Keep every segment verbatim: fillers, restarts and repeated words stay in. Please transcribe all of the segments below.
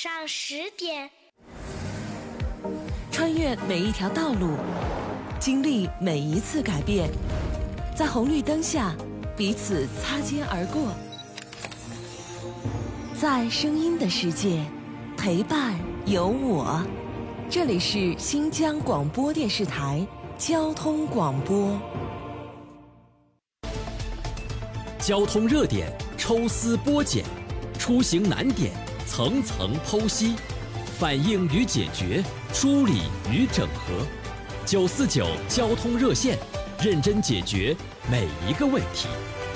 上十点， 穿越每一条道路，经历每一次改变，在红绿灯下彼此擦肩而过，在声音的世界陪伴有我。这里是新疆广播电视台交通广播。 交通热点抽丝剥茧，出行难点层层剖析，反映与解决，梳理与整合。九四九交通热线，认真解决每一个问题。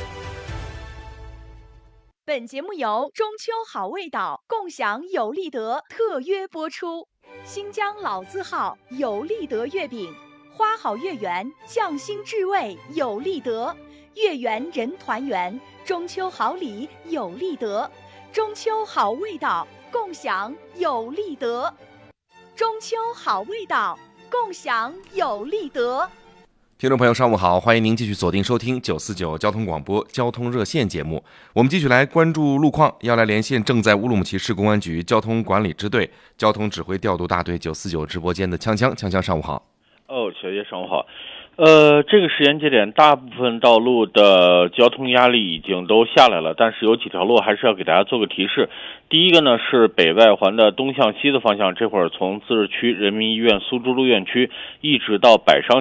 本节目由中秋好味道共享有利德特约播出。新疆老字号有利德月饼，花好月圆，匠心至味有利德，月圆人团圆，中秋好礼有利德，中秋好味道共享有利德，中秋好味道共享有利德。 听众朋友上午好，欢迎您继续锁定收听九四九交通广播交通热线节目。我们继续来关注路况，要来连线正在乌鲁木齐市公安局交通管理支队交通指挥调度大队九四九直播间的锵锵。锵锵上午好。 哦，小叶上午好。呃，这个时间节点，大部分道路的交通压力已经都下来了，但是有几条路还是要给大家做个提示。第一个呢是北外环的东向西的方向，这会儿从自治区人民医院苏州路院区一直到百商